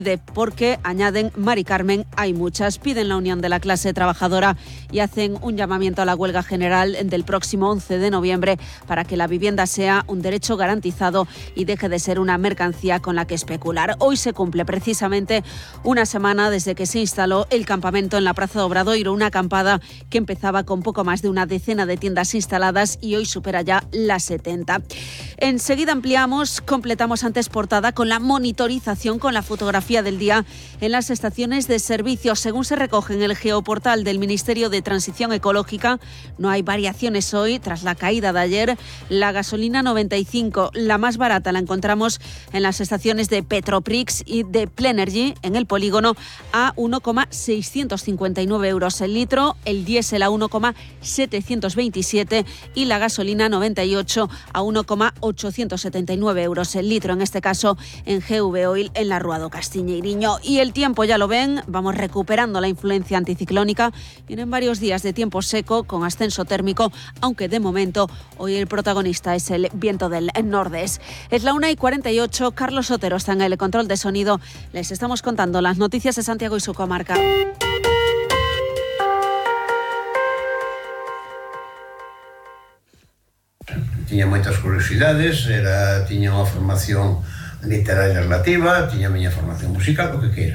porque, añaden Mari Carmen, hay muchas. Piden la unión de la clase trabajadora y hacen un llamamiento a la huelga general del próximo 11 de noviembre para que la vivienda sea un derecho garantizado y deje de ser una mercancía con la que especular. Hoy se cumple precisamente una semana desde que se instaló el campamento en la Plaza de Obradoiro, una acampada que empezaba con poco más de una decena de tiendas instaladas y hoy supera ya las 70. Enseguida completamos antes portada con la monitorización con la fotografía del día en las estaciones de servicio. Según se recoge en el geoportal del Ministerio de Transición Ecológica, no hay variaciones hoy tras la caída de ayer. La gasolina 95, la más barata, la encontramos en las estaciones de Petroprix y de Plenergy en el polígono a 1,659 euros el litro, el diésel a 1,727 y la gasolina 98 a 1,879 euros el litro, en este caso en GV Oil en la Rúa do Castiñeiriño. Y el tiempo, ya lo ven, vamos recuperando la influencia anticiclónica. Vienen varios días de tiempo seco con ascenso térmico, aunque de momento hoy el protagonista es el viento del nordés. Es la 1:48, Carlos Otero está en el control de sonido. Les estamos contando las noticias de Santiago y su comarca. Tiña moitas curiosidades, tiña unha formación literaria relativa, tiña a miña formación musical, o que queiras.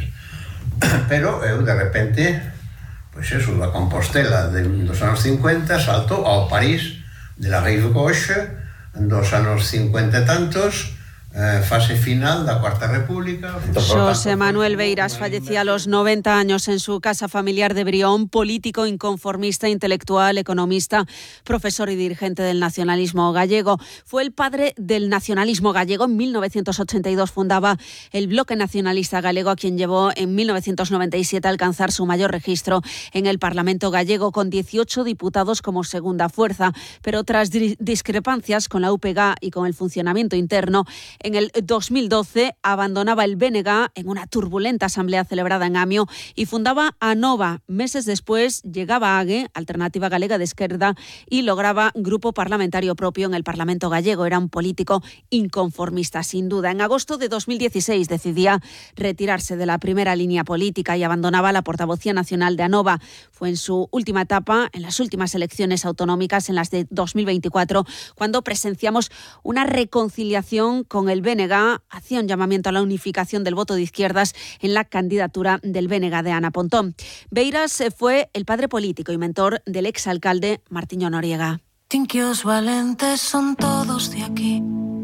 Pero eu, de repente, pois eso, da Compostela dos anos 50, salto ao París de la Rive Gauche, dos anos 50 e tantos, fase final da Cuarta República. Xosé Manuel Beiras fallecía a los 90 años en su casa familiar de Brión, político, inconformista, intelectual, economista, profesor y dirigente del nacionalismo gallego. Fue el padre del nacionalismo gallego. En 1982 fundaba el Bloque Nacionalista Galego, a quien llevó en 1997 a alcanzar su mayor registro en el Parlamento gallego, con 18 diputados como segunda fuerza. Pero tras discrepancias con la UPG y con el funcionamiento interno, en el 2012 abandonaba el BNG en una turbulenta asamblea celebrada en Amio y fundaba ANOVA. Meses después llegaba AGE, Alternativa Galega de Esquerda, y lograba grupo parlamentario propio en el Parlamento gallego. Era un político inconformista, sin duda. En agosto de 2016 decidía retirarse de la primera línea política y abandonaba la portavocía nacional de ANOVA. Fue en su última etapa, en las últimas elecciones autonómicas, en las de 2024, cuando presenciamos una reconciliación con el BNG. Hacía un llamamiento a la unificación del voto de izquierdas en la candidatura del BNG de Ana Pontón. Beiras fue el padre político y mentor del exalcalde Martiño Noriega. Que os valentes son todos de aquí,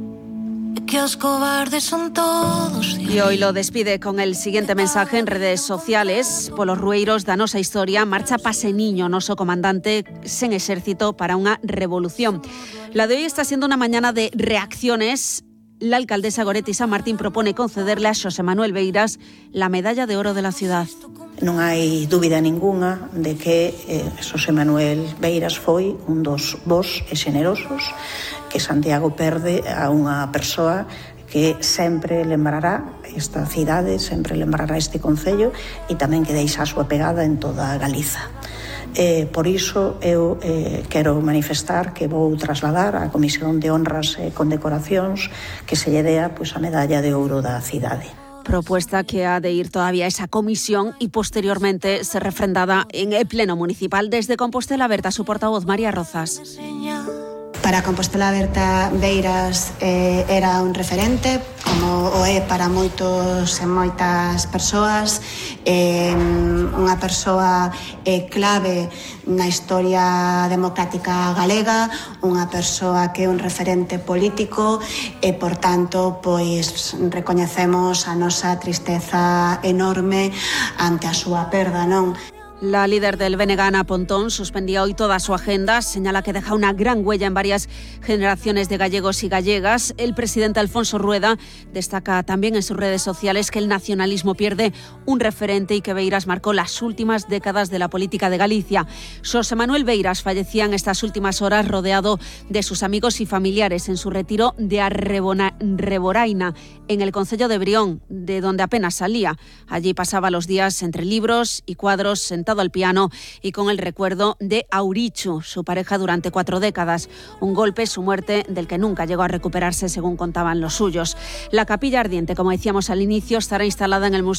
que os cobardes son todos de aquí. Y hoy lo despide con el siguiente mensaje en redes sociales. Polos rueiros da nosa historia marcha Paseniño, noso comandante sen exército para unha revolución. La de hoy está siendo una mañana de reacciones. La alcaldesa Goretti San Martín propone concederle a Xosé Manuel Beiras la medalla de oro de la ciudad. Non hai dúbida ningunha de que Xosé Manuel Beiras foi un dos bos e xenerosos que Santiago perde a unha persoa que sempre lembrará esta cidade, sempre lembrará este concello e tamén que deixa a súa pegada en toda Galiza. Por iso eu quero manifestar que vou trasladar á Comisión de Honras e Condecoracións que se lle dea a medalla de ouro da cidade. Propuesta que ha de ir todavía a esa comisión y posteriormente ser refrendada en el Pleno Municipal. Desde Compostela Berta, su portavoz María Rozas. Para Compostela Berta, Beiras era un referente, como o é para moitos e moitas persoas, unha persoa clave na historia democrática galega, unha persoa que é un referente político e, por tanto, pois recoñecemos a nosa tristeza enorme ante a súa perda, non? La líder del BNG, Ana Pontón, suspendía hoy toda su agenda. Señala que deja una gran huella en varias generaciones de gallegos y gallegas. El presidente Alfonso Rueda destaca también en sus redes sociales que el nacionalismo pierde un referente y que Beiras marcó las últimas décadas de la política de Galicia. Xosé Manuel Beiras fallecía en estas últimas horas rodeado de sus amigos y familiares en su retiro de Arreboraina, en el concello de Brión, de donde apenas salía. Allí pasaba los días entre libros y cuadros, sentado al piano y con el recuerdo de Aurichu, su pareja durante 4 décadas. Un golpe, su muerte, del que nunca llegó a recuperarse, según contaban los suyos. La capilla ardiente, como decíamos al inicio, estará instalada en el Museo